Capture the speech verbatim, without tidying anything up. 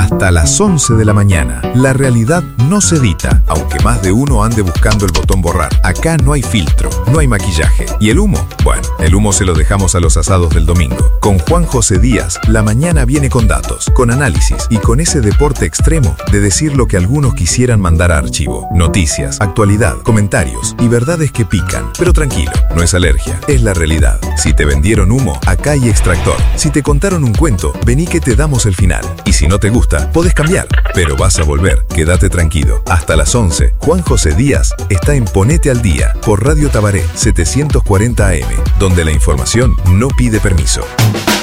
hasta las once de la mañana. La realidad no se edita, aunque más de uno ande buscando el botón borrar. Acá no hay filtro, no hay maquillaje. ¿Y el humo? Bueno, el humo se lo dejamos a los asados del domingo. Con Juan José Díaz, la mañana viene con datos, con análisis y con ese deporte extremo de decir lo que algunos quisieran mandar a archivo. Noticias, actualidad, comentarios y verdades que pican. Pero tranquilo, no es alergia, es la realidad. Si te vendieron humo, acá hay extractor. Si te contaron un cuento, vení que te damos el final. Y si no te gusta, podés cambiar. Pero vas a volver, quédate tranquilo. Hasta las once, Juan José Díaz está en Ponete al Día por Radio Tabaré setecientos cuarenta A M, donde la información no pide permiso.